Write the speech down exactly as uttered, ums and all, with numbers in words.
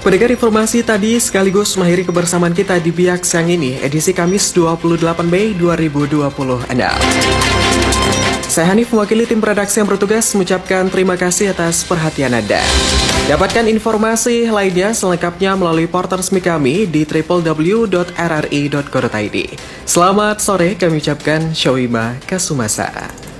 Pendengar, informasi tadi sekaligus mengakhiri kebersamaan kita di Biak Siang ini, edisi Kamis dua puluh delapan Mei dua ribu dua puluh enam. Saya Hanif, mewakili tim redaksi yang bertugas, mengucapkan terima kasih atas perhatian Anda. Dapatkan informasi lainnya selengkapnya melalui portal resmi kami di w w w dot r r i dot co dot i d. Selamat sore, kami ucapkan Syawima Kasumasa.